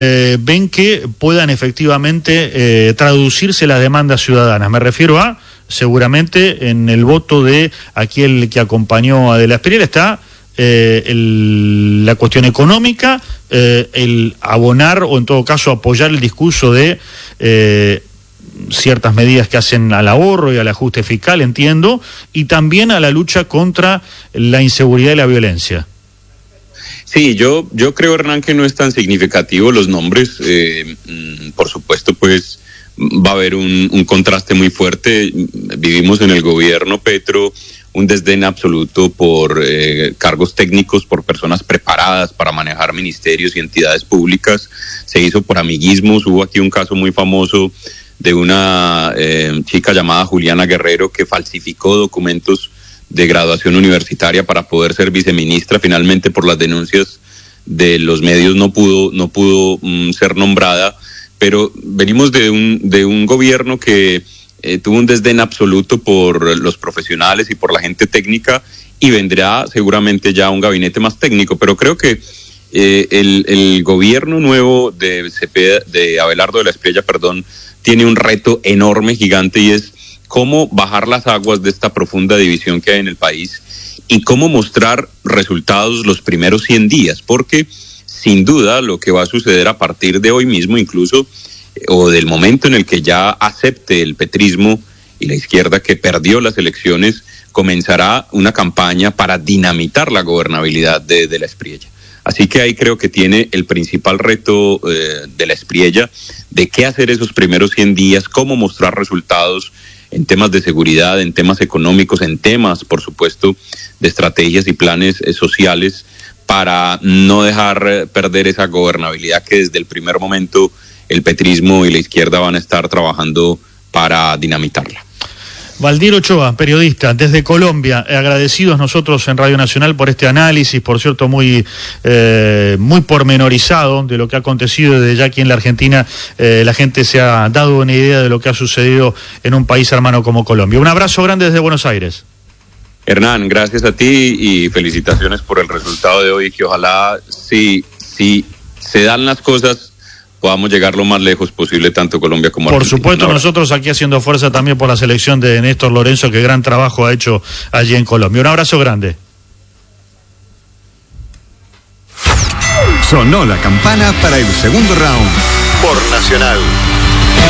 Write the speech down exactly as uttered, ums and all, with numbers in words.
eh, ven que puedan efectivamente eh, traducirse las demandas ciudadanas. Me refiero a, seguramente, en el voto de aquel que acompañó a De la Espriella está eh, el, la cuestión económica, eh, el abonar o en todo caso apoyar el discurso de eh, ciertas medidas que hacen al ahorro y al ajuste fiscal, entiendo, y también a la lucha contra la inseguridad y la violencia. Sí, yo, yo creo, Hernán, que no es tan significativo los nombres. Eh, por supuesto, pues va a haber un, un contraste muy fuerte. Vivimos en el gobierno Petro un desdén absoluto por eh, cargos técnicos, por personas preparadas para manejar ministerios y entidades públicas. Se hizo por amiguismos. Hubo aquí un caso muy famoso de una eh, chica llamada Juliana Guerrero que falsificó documentos de graduación universitaria para poder ser viceministra. Finalmente, por las denuncias de los medios, no pudo no pudo um, ser nombrada, pero venimos de un de un gobierno que eh, tuvo un desdén absoluto por los profesionales y por la gente técnica, y vendrá seguramente ya un gabinete más técnico, pero creo que eh, el, el gobierno nuevo de Cepeda, de Abelardo de la Espriella, perdón, tiene un reto enorme, gigante, y es cómo bajar las aguas de esta profunda división que hay en el país y cómo mostrar resultados los primeros cien días, porque sin duda lo que va a suceder a partir de hoy mismo, incluso, o del momento en el que ya acepte el petrismo y la izquierda que perdió las elecciones, comenzará una campaña para dinamitar la gobernabilidad de, de la Espriella. Así que ahí creo que tiene el principal reto eh, de la Espriella, de qué hacer esos primeros cien días, cómo mostrar resultados en temas de seguridad, en temas económicos, en temas, por supuesto, de estrategias y planes eh, sociales, para no dejar eh, perder esa gobernabilidad que desde el primer momento el petrismo y la izquierda van a estar trabajando para dinamitarla. Valdir Ochoa, periodista desde Colombia, agradecidos nosotros en Radio Nacional por este análisis, por cierto, muy eh, muy pormenorizado de lo que ha acontecido. Desde ya aquí en la Argentina eh, la gente se ha dado una idea de lo que ha sucedido en un país hermano como Colombia. Un abrazo grande desde Buenos Aires. Hernán, gracias a ti y felicitaciones por el resultado de hoy, que ojalá, si, si se dan las cosas, podamos llegar lo más lejos posible, tanto Colombia como Argentina. Por supuesto, no, nosotros aquí haciendo fuerza también por la selección de Néstor Lorenzo, que gran trabajo ha hecho allí en Colombia. Un abrazo grande. Sonó la campana para el segundo round por Nacional.